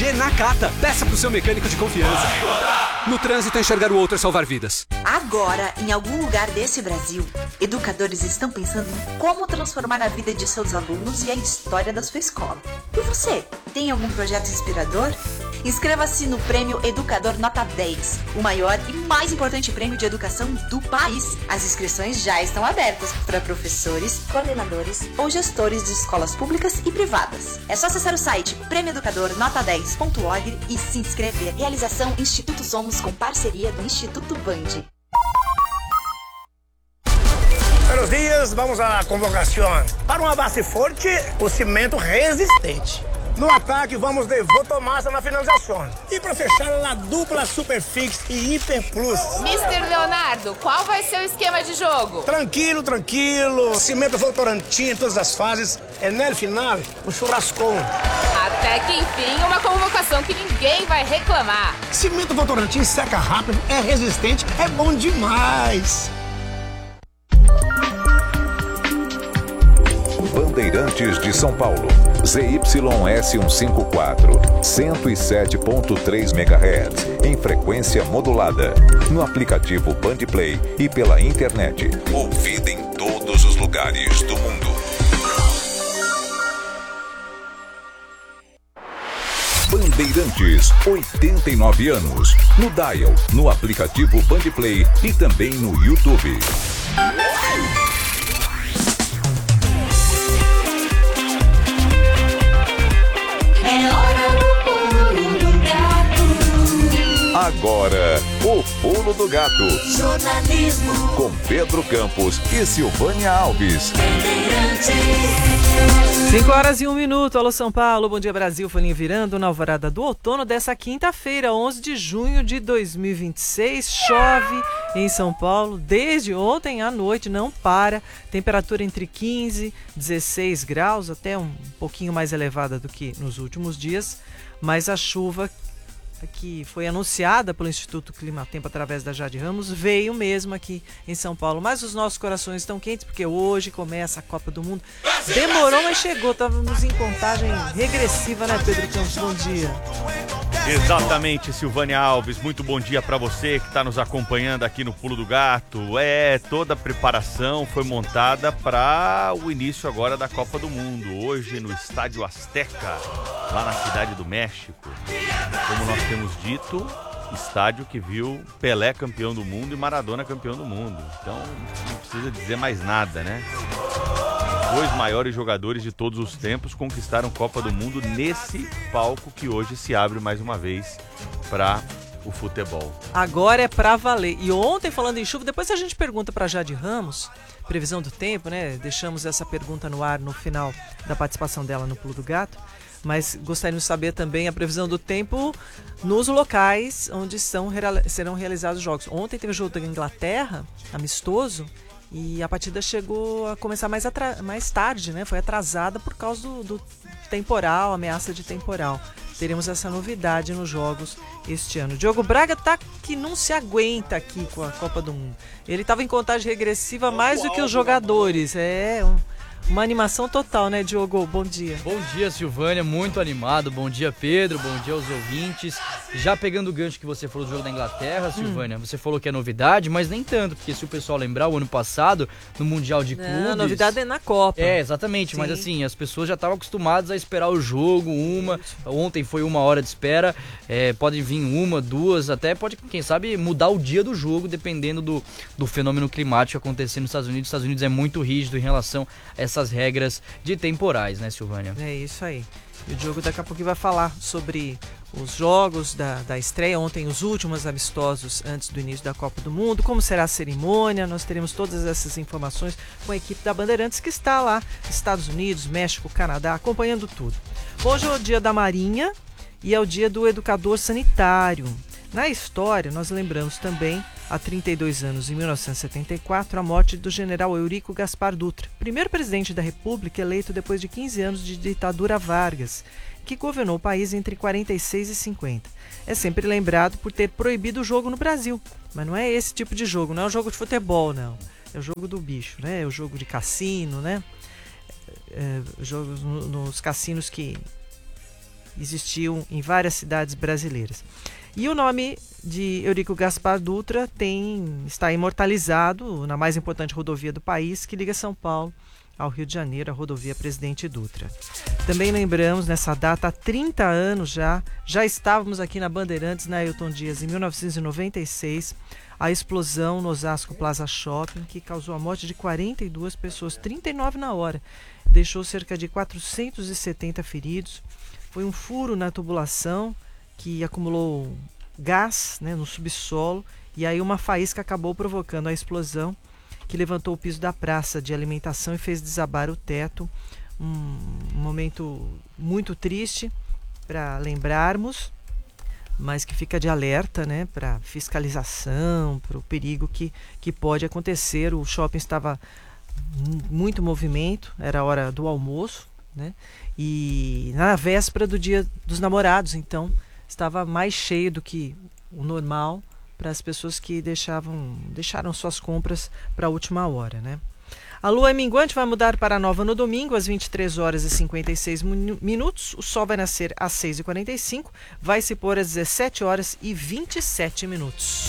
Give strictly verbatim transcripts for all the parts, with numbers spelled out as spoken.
G Nakata. Peça pro seu mecânico de confiança. No trânsito, enxergar o outro é salvar vidas. Agora, em algum lugar desse Brasil, educadores estão pensando em como transformar a vida de seus alunos e a história da sua escola. E você, tem algum projeto inspirador? Inscreva-se no Prêmio Educador Nota dez, o maior e mais importante prêmio de educação do país. As inscrições já estão abertas para professores, coordenadores ou gestores de escolas públicas e privadas. É só acessar o site prêmio educador nota dez ponto org e se inscrever. Realização Instituto Somos com parceria do Instituto Band. Buenos dias, vamos à convocação. Para uma base forte, o cimento resistente. No ataque, vamos de Votomassa na finalização. E para fechar, a dupla Superfix e Hiper Plus. mister Leonardo, qual vai ser o esquema de jogo? Tranquilo, tranquilo. Cimento Votorantim em todas as fases. É no final, um churrascão. Até que enfim, uma convocação que ninguém vai reclamar. Cimento Votorantim seca rápido, é resistente, é bom demais. Bandeirantes de São Paulo, Z Y S cento e cinquenta e quatro, cento e sete ponto três megahertz, em frequência modulada, no aplicativo Bandplay e pela internet. Ouvida em todos os lugares do mundo. Bandeirantes, oitenta e nove anos, no Dial, no aplicativo Bandplay e também no YouTube. Agora, o Pulo do Gato. Jornalismo. Com Pedro Campos e Silvânia Alves. cinco horas e um minuto. Alô São Paulo, bom dia Brasil. Folhinha virando na alvorada do outono dessa quinta-feira, onze de junho de dois mil e vinte e seis. Chove em São Paulo desde ontem à noite, não para. Temperatura entre quinze e dezesseis graus, até um pouquinho mais elevada do que nos últimos dias. Mas a chuva que foi anunciada pelo Instituto Climatempo através da Jade Ramos, veio mesmo aqui em São Paulo. Mas os nossos corações estão quentes porque hoje começa a Copa do Mundo. Demorou, mas chegou. Estávamos em contagem regressiva, né, Pedro Campos? Bom dia. Exatamente, Silvânia Alves. Muito bom dia para você que está nos acompanhando aqui no Pulo do Gato. É, toda a preparação foi montada para o início agora da Copa do Mundo. Hoje no Estádio Azteca, lá na Cidade do México. Como nós temos dito, estádio que viu Pelé campeão do mundo e Maradona campeão do mundo. Então não precisa dizer mais nada, né? Os dois maiores jogadores de todos os tempos conquistaram Copa do Mundo nesse palco que hoje se abre mais uma vez para o futebol. Agora é para valer. E ontem, falando em chuva, depois a gente pergunta para Jade Ramos, previsão do tempo, né? Deixamos essa pergunta no ar no final da participação dela no Pulo do Gato. Mas gostaríamos de saber também a previsão do tempo nos locais onde são, serão realizados os jogos. Ontem teve o jogo da Inglaterra, amistoso, e a partida chegou a começar mais, atra- mais tarde, né? Foi atrasada por causa do, do temporal, ameaça de temporal. Teremos essa novidade nos jogos este ano. Diogo Braga tá que não se aguenta aqui com a Copa do Mundo. Ele estava em contagem regressiva mais do que os jogadores. É, um... Uma animação total, né, Diogo? Bom dia. Bom dia, Silvânia. Muito animado. Bom dia, Pedro. Bom dia aos ouvintes. Já pegando o gancho que você falou do jogo da Inglaterra, Silvânia, hum. você falou que é novidade, mas nem tanto, porque se o pessoal lembrar, o ano passado, no Mundial de Clubes... A novidade é na Copa. É, exatamente. Sim. Mas assim, as pessoas já estavam acostumadas a esperar o jogo, uma... Ontem foi uma hora de espera, é, pode vir uma, duas, até pode, quem sabe, mudar o dia do jogo, dependendo do, do fenômeno climático acontecendo nos Estados Unidos. Os Estados Unidos é muito rígido em relação a essa essas regras de temporais, né, Silvânia? É isso aí. E o Diogo daqui a pouquinho vai falar sobre os jogos da, da estreia, ontem os últimos amistosos antes do início da Copa do Mundo, como será a cerimônia, nós teremos todas essas informações com a equipe da Bandeirantes que está lá, Estados Unidos, México, Canadá, acompanhando tudo. Hoje é o dia da Marinha e é o dia do educador sanitário. Na história, nós lembramos também, há trinta e dois anos, em mil novecentos e setenta e quatro, a morte do general Eurico Gaspar Dutra, primeiro presidente da República eleito depois de quinze anos de ditadura Vargas, que governou o país entre quarenta e seis e cinquenta. É sempre lembrado por ter proibido o jogo no Brasil, mas não é esse tipo de jogo, não é o jogo de futebol, não. É o jogo do bicho, né? É o jogo de cassino, né? É, jogos no, nos cassinos que... existiam em várias cidades brasileiras. E o nome de Eurico Gaspar Dutra tem, está imortalizado na mais importante rodovia do país, que liga São Paulo ao Rio de Janeiro, a rodovia Presidente Dutra. Também lembramos, nessa data, há trinta anos já, já estávamos aqui na Bandeirantes, na Ailton Dias, em mil novecentos e noventa e seis, a explosão no Osasco Plaza Shopping, que causou a morte de quarenta e duas pessoas, trinta e nove na hora, deixou cerca de quatrocentos e setenta feridos. Foi um furo na tubulação que acumulou gás, né, no subsolo, e aí uma faísca acabou provocando a explosão, que levantou o piso da praça de alimentação e fez desabar o teto. Um, um momento muito triste para lembrarmos, mas que fica de alerta, né, para fiscalização, para o perigo que, que pode acontecer. O shopping estava muito movimento, era a hora do almoço, né, e na véspera do Dia dos Namorados, então estava mais cheio do que o normal para as pessoas que deixavam, deixaram suas compras para a última hora, né? A lua é minguante, vai mudar para nova no domingo, às vinte e três horas e cinquenta e seis minutos. O sol vai nascer às seis e quarenta e cinco, vai se pôr às dezessete horas e vinte e sete minutos.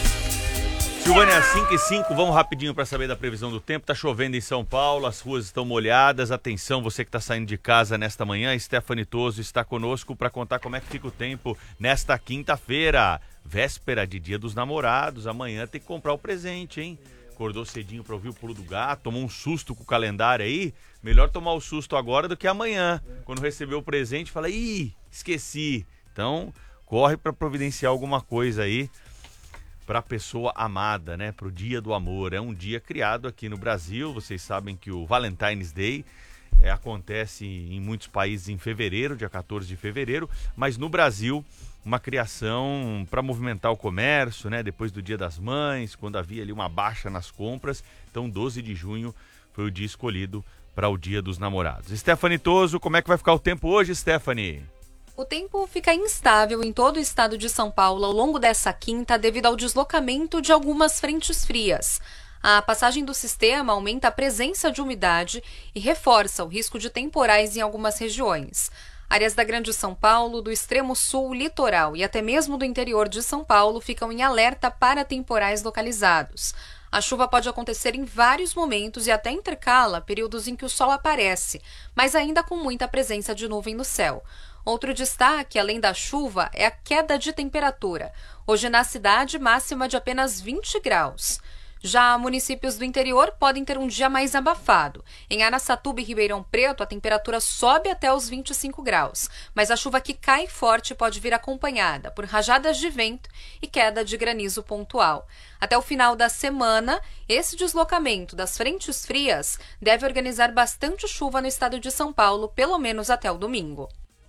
Silvânia, cinco e cinco, vamos rapidinho para saber da previsão do tempo. Tá chovendo em São Paulo, as ruas estão molhadas. Atenção, você que está saindo de casa nesta manhã, Stephanie Toso está conosco para contar como é que fica o tempo nesta quinta-feira, véspera de Dia dos Namorados. Amanhã tem que comprar o presente, hein? Acordou cedinho para ouvir o Pulo do Gato, tomou um susto com o calendário aí. Melhor tomar o susto agora do que amanhã. Quando recebeu o presente, fala, ih, esqueci. Então, corre para providenciar alguma coisa aí para a pessoa amada, né? Para o Dia do Amor. É um dia criado aqui no Brasil. Vocês sabem que o Valentine's Day é, acontece em muitos países em fevereiro, dia quatorze de fevereiro, mas no Brasil uma criação para movimentar o comércio, né? Depois do Dia das Mães, quando havia ali uma baixa nas compras. Então, doze de junho foi o dia escolhido para o Dia dos Namorados. Stephanie Toso, como é que vai ficar o tempo hoje, Stephanie? O tempo fica instável em todo o estado de São Paulo ao longo dessa quinta devido ao deslocamento de algumas frentes frias. A passagem do sistema aumenta a presença de umidade e reforça o risco de temporais em algumas regiões. Áreas da Grande São Paulo, do extremo sul, litoral e até mesmo do interior de São Paulo ficam em alerta para temporais localizados. A chuva pode acontecer em vários momentos e até intercala períodos em que o sol aparece, mas ainda com muita presença de nuvem no céu. Outro destaque, além da chuva, é a queda de temperatura. Hoje na cidade, máxima de apenas vinte graus. Já municípios do interior podem ter um dia mais abafado. Em Araçatuba e Ribeirão Preto, a temperatura sobe até os vinte e cinco graus, mas a chuva que cai forte pode vir acompanhada por rajadas de vento e queda de granizo pontual. Até o final da semana, esse deslocamento das frentes frias deve organizar bastante chuva no estado de São Paulo, pelo menos até o domingo.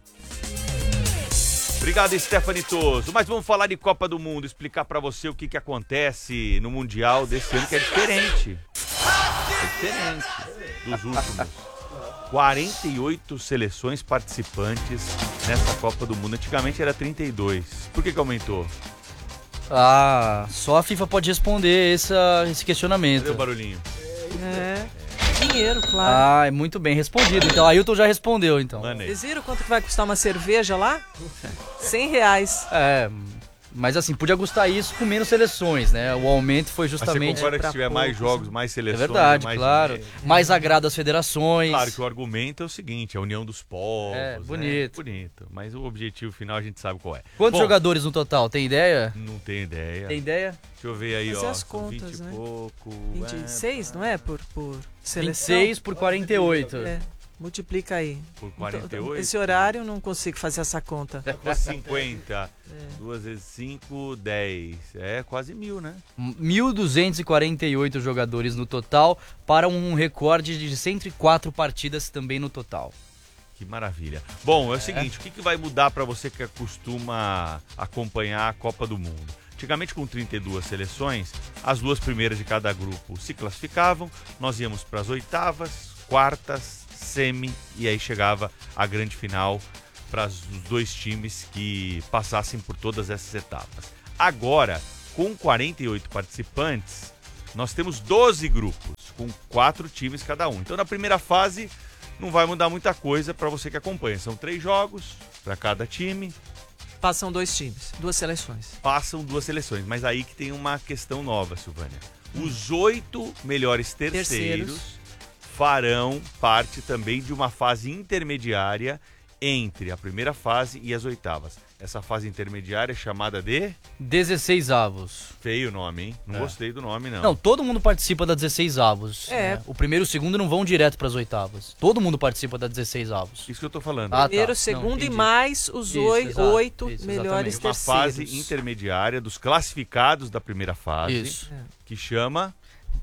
Obrigado, Stephanie Toso. Mas vamos falar de Copa do Mundo, explicar para você o que, que acontece no Mundial desse ano, que é diferente. É diferente dos últimos. quarenta e oito seleções participantes nessa Copa do Mundo. Antigamente era trinta e dois. Por que que aumentou? Ah, só a FIFA pode responder essa, esse questionamento. Cadê o barulhinho? É, dinheiro, claro. Ah, é muito bem respondido. Então, Ailton já respondeu, então. Vocês viram quanto que vai custar uma cerveja lá? cem reais. É, mas assim, podia custar isso com menos seleções, né? O aumento foi justamente... Mas você concorda que se tiver mais jogos, mais seleções... É verdade, mais claro. dinheiro. Mais agrado às federações. Claro que o argumento é o seguinte, a união dos povos. É, né? bonito. Bonito. Mas o objetivo final a gente sabe qual é. Quantos Bom, jogadores no total? Tem ideia? Não tenho ideia. Tem ideia? Deixa eu ver aí, Fazer ó. as são contas, vinte né? e pouco. vinte e seis, é, não é? Por, por seleção. vinte e seis por quarenta e oito. É, multiplica aí. Por quarenta e oito. Então, esse horário eu não consigo fazer essa conta. Ficou cinquenta. duas vezes cinco, dez. É quase mil, né? mil duzentos e quarenta e oito jogadores no total, para um recorde de cento e quatro partidas também no total. Que maravilha. Bom, é o seguinte, o que, que vai mudar para você que costuma acompanhar a Copa do Mundo? Antigamente, com trinta e duas seleções, as duas primeiras de cada grupo se classificavam, nós íamos para as oitavas, quartas, semi, e aí chegava a grande final para os dois times que passassem por todas essas etapas. Agora, com quarenta e oito participantes, nós temos doze grupos, com quatro times cada um. Então, na primeira fase, não vai mudar muita coisa para você que acompanha. São três jogos, para cada time. Passam dois times, duas seleções. Passam duas seleções, mas aí que tem uma questão nova, Silvânia. Os oito melhores terceiros, terceiros farão parte também de uma fase intermediária entre a primeira fase e as oitavas. Essa fase intermediária é chamada de... dezesseis avos. Feio o nome, hein? Não é. Gostei do nome, não. Não, todo mundo participa da dezesseis avos. É. Né? O primeiro e o segundo não vão direto para as oitavas. Todo mundo participa da dezesseis avos. Isso que eu tô falando. Ah, primeiro, tá. segundo não, e mais os isso, oito, exato, oito isso, melhores terceiros. Uma fase intermediária dos classificados da primeira fase. Isso. Que chama...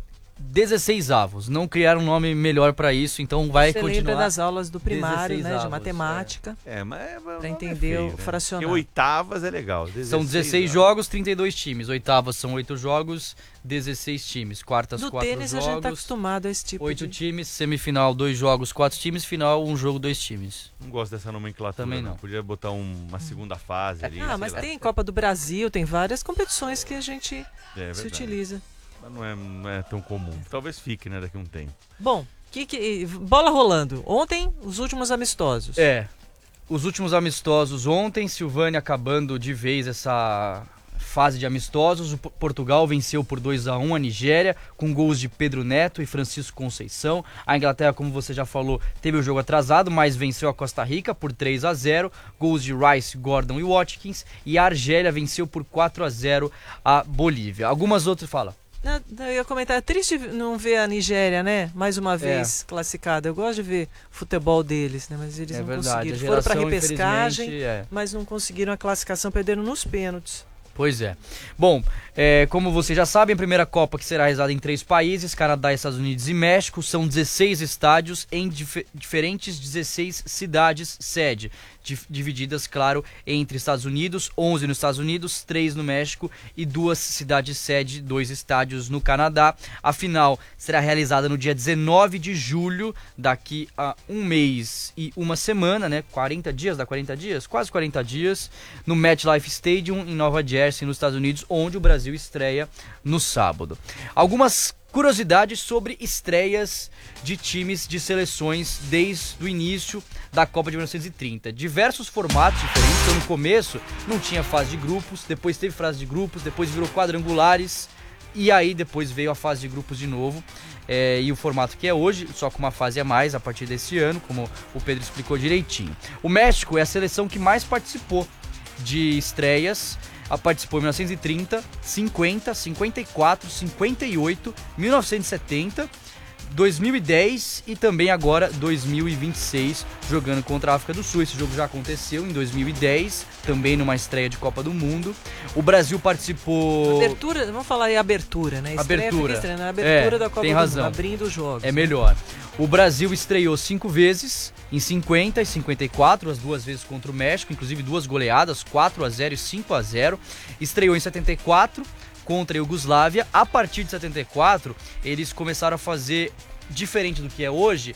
dezesseis avos. Não criaram um nome melhor para isso, então vai Você continuar. Você lembra das aulas do primário, né, avos, de matemática. É, é mas para entender é feio, o né? fracionário. Porque oitavas é legal. São dezesseis jogos, trinta e dois times. Oitavas são oito jogos, dezesseis times. Quartas, no quatro tênis jogos. A gente tá acostumado a esse tipo oito de... times, semifinal, dois jogos, quatro times, final, um jogo, dois times. Não gosto dessa nomenclatura. Também não. não. Podia botar um, uma segunda fase ali. Ah, mas lá. tem Copa do Brasil, tem várias competições que a gente é, se utiliza. Mas não é, não é tão comum. Talvez fique, né, daqui a um tempo. Bom, que, que, bola rolando. Ontem, os últimos amistosos. É, os últimos amistosos ontem, Silvânia acabando de vez essa fase de amistosos. O Portugal venceu por dois a um a Nigéria, com gols de Pedro Neto e Francisco Conceição. A Inglaterra, como você já falou, teve o jogo atrasado, mas venceu a Costa Rica por três a zero. Gols de Rice, Gordon e Watkins. E a Argélia venceu por quatro a zero a Bolívia. Algumas outras... Fala. Não, eu ia comentar, é triste não ver a Nigéria, né? Mais uma vez é. classificada. Eu gosto de ver futebol deles, né? Mas eles é não verdade. conseguiram. Foram para repescagem, é. mas não conseguiram a classificação, perderam nos pênaltis. Pois é. Bom, é, como vocês já sabem, a primeira Copa que será realizada em três países, Canadá, Estados Unidos e México, são dezesseis estádios em dif diferentes dezesseis cidades sede, divididas, claro, entre Estados Unidos, onze nos Estados Unidos, três no México e duas cidades sede, dois estádios no Canadá. A final será realizada no dia dezenove de julho, daqui a um mês e uma semana, né? quarenta dias, dá quarenta dias? Quase quarenta dias, no MetLife Stadium, em Nova Jersey, nos Estados Unidos, onde o Brasil estreia no sábado. Algumas curiosidades sobre estreias de times de seleções desde o início da Copa de mil novecentos e trinta. Diversos formatos diferentes, então no começo não tinha fase de grupos, depois teve fase de grupos, depois virou quadrangulares e aí depois veio a fase de grupos de novo. É, e o formato que é hoje, só com uma fase a mais a partir desse ano, como o Pedro explicou direitinho. O México é a seleção que mais participou de estreias. Ela participou em mil novecentos e trinta, cinquenta, cinquenta e quatro, cinquenta e oito, mil novecentos e setenta, dois mil e dez e também agora dois mil e vinte e seis, jogando contra a África do Sul. Esse jogo já aconteceu em dois mil e dez, também numa estreia de Copa do Mundo. O Brasil participou... Abertura, vamos falar aí abertura, né? Estreia abertura. Estreia, né? Abertura é, da Copa tem do razão. Mundo, abrindo os jogos. É melhor. O Brasil estreou cinco vezes, em cinquenta e cinquenta e quatro, as duas vezes contra o México, inclusive duas goleadas, quatro a zero e cinco a zero. Estreou em setenta e quatro contra a Iugoslávia. A partir de setenta e quatro, eles começaram a fazer, diferente do que é hoje,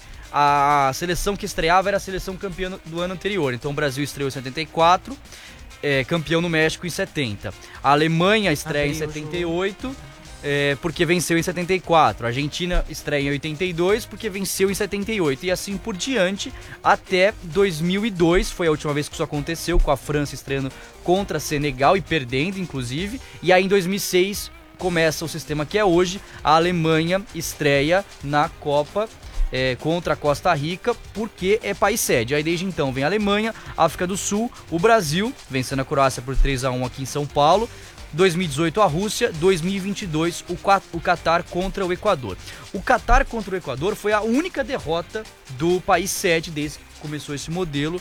a seleção que estreava era a seleção campeã do ano anterior. Então o Brasil estreou em setenta e quatro, é, campeão no México em setenta. A Alemanha estreia Abriu em setenta e oito, é, porque venceu em setenta e quatro. A Argentina estreia em oitenta e dois, porque venceu em setenta e oito. E assim por diante, até dois mil e dois, foi a última vez que isso aconteceu, com a França estreando contra Senegal e perdendo, inclusive. E aí em dois mil e seis começa o sistema que é hoje, a Alemanha estreia na Copa é, contra a Costa Rica, porque é país sede. Aí desde então vem a Alemanha, África do Sul, o Brasil, vencendo a Croácia por três a um aqui em São Paulo, dois mil e dezoito a Rússia, dois mil e vinte e dois o, o Catar contra o Equador. O Catar contra o Equador foi a única derrota do país sede desde que começou esse modelo,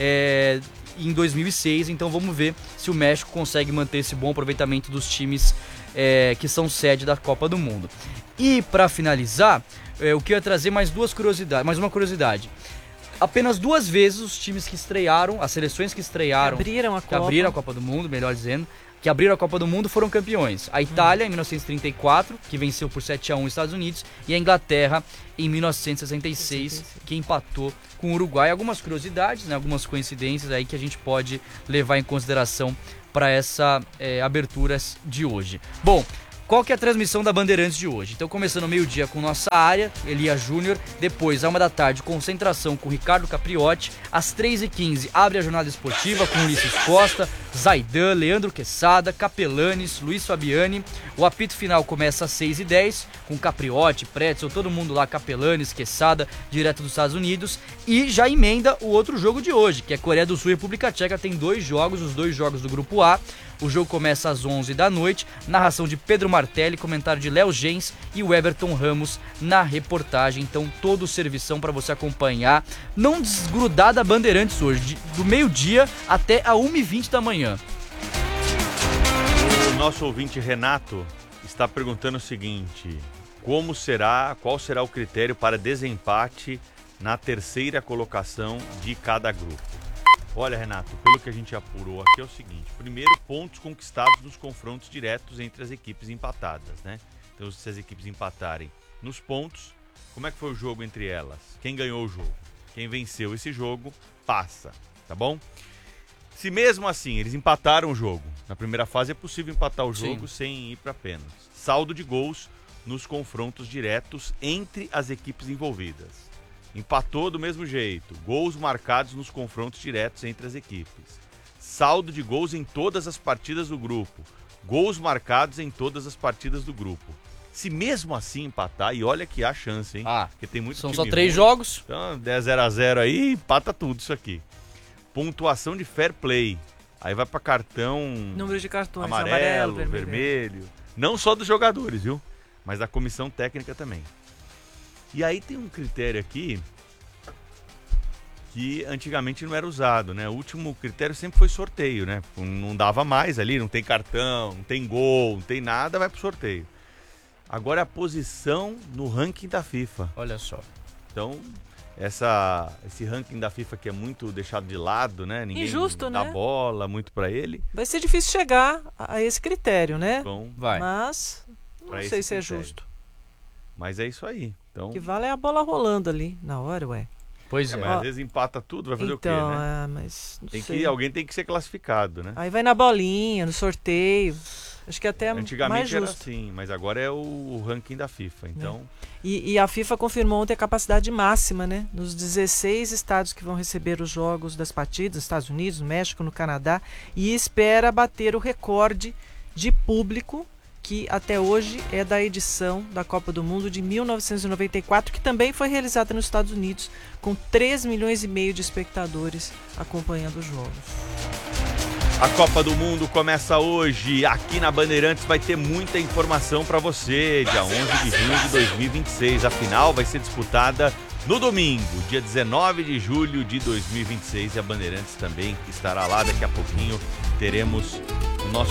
é, em dois mil e seis, então vamos ver se o México consegue manter esse bom aproveitamento dos times é, que são sede da Copa do Mundo. E para finalizar, é, eu queria trazer mais duas curiosidades, mais uma curiosidade. Apenas duas vezes os times que estrearam, as seleções que estrearam, que abriram a que Copa. abriram a Copa do Mundo, melhor dizendo, que abriram a Copa do Mundo foram campeões. A Itália, em mil novecentos e trinta e quatro, que venceu por sete a um os Estados Unidos, e a Inglaterra, em mil novecentos e sessenta e seis, que empatou com o Uruguai. Algumas curiosidades, né, algumas coincidências aí que a gente pode levar em consideração para essa é, abertura de hoje. Bom, Qual que é a transmissão da Bandeirantes de hoje? Então, começando ao meio-dia com nossa área, Elia Júnior. Depois, à uma da tarde, concentração com Ricardo Capriotti. Às três e quinze, abre a jornada esportiva com Ulisses Costa, Zaidan, Leandro Quesada, Capelanes, Luiz Fabiani. O apito final começa às seis e dez, com Capriotti, Pretzel, todo mundo lá, Capelanes, Quesada, direto dos Estados Unidos. E já emenda o outro jogo de hoje, que é Coreia do Sul e República Tcheca. Tem dois jogos, os dois jogos do Grupo A. O jogo começa às onze da noite, narração de Pedro Martelli, comentário de Léo Gens e o Everton Ramos na reportagem. Então, todo o servição para você acompanhar, não desgrudar da Bandeirantes hoje, de, do meio-dia até a uma e vinte da manhã. O nosso ouvinte Renato está perguntando o seguinte: como será, qual será o critério para desempate na terceira colocação de cada grupo? Olha, Renato, pelo que a gente apurou aqui é o seguinte: primeiro, pontos conquistados nos confrontos diretos entre as equipes empatadas, né? Então, se as equipes empatarem nos pontos, como é que foi o jogo entre elas? Quem ganhou o jogo? Quem venceu esse jogo, passa, tá bom? Se mesmo assim eles empataram o jogo, na primeira fase é possível empatar o jogo Sim. sem ir para pênaltis. Saldo de gols nos confrontos diretos entre as equipes envolvidas. Empatou do mesmo jeito. Gols marcados nos confrontos diretos entre as equipes. Saldo de gols em todas as partidas do grupo. Gols marcados em todas as partidas do grupo. Se mesmo assim empatar, e olha que há chance, hein? Ah, porque tem muito são time só três ruim. jogos. Então, dez a zero a zero aí, empata tudo isso aqui. Pontuação de fair play. Aí vai para cartão... Número de cartões, amarelo, amarelo vermelho. vermelho. Não só dos jogadores, viu? Mas da comissão técnica também. E aí tem um critério aqui que antigamente não era usado, né? O último critério sempre foi sorteio, né? Não dava mais ali, não tem cartão, não tem gol, não tem nada, vai pro sorteio. Agora é a posição no ranking da FIFA. Olha só. Então, essa, esse ranking da FIFA que é muito deixado de lado, né? Ninguém Injusto, dá né? bola muito pra ele. Vai ser difícil chegar a esse critério, né? Bom, vai. Mas não Pra sei esse se é critério. justo. Mas é isso aí. Então, O que vale é a bola rolando ali na hora, ué. Pois é, é. mas às vezes empata tudo, vai fazer Então, o quê, né? é, mas não Tem sei. que, alguém tem que ser classificado, né? Aí vai na bolinha, no sorteio. Acho que até é mais Antigamente era justo. assim, mas agora é o, o ranking da FIFA, então... E, e a FIFA confirmou ontem a capacidade máxima, né? Nos dezesseis estados que vão receber os jogos das partidas, Estados Unidos, México, no Canadá, e espera bater o recorde de público que até hoje é da edição da Copa do Mundo de mil novecentos e noventa e quatro, que também foi realizada nos Estados Unidos, com três milhões e meio de espectadores acompanhando os jogos. A Copa do Mundo começa hoje. Aqui na Bandeirantes vai ter muita informação para você. Dia onze de junho de dois mil e vinte e seis. A final vai ser disputada no domingo, dia dezenove de julho de dois mil e vinte e seis. E a Bandeirantes também estará lá. Daqui a pouquinho teremos